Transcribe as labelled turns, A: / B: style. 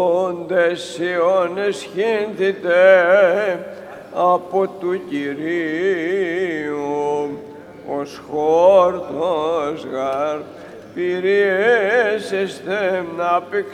A: οντες αιώνες χύνθητε από του Κυρίου, ως χόρτος γαρ πυριέσεστε να